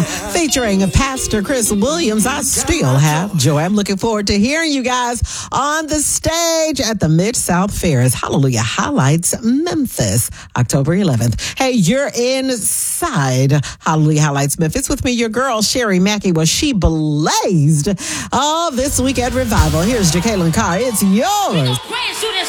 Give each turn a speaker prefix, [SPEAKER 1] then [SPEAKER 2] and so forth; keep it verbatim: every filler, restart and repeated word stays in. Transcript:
[SPEAKER 1] featuring Pastor Chris Williams. I still have joy. I'm looking forward to hearing you guys on the stage at the Mid-South Fair's Hallelujah Highlights Memphis, October eleventh. Hey, you're inside Hallelujah Highlights Memphis with me, your girl, Sherry Mackey. Well, she blazed all this week at Revival. Here's Jacqueline Carr. It's yours.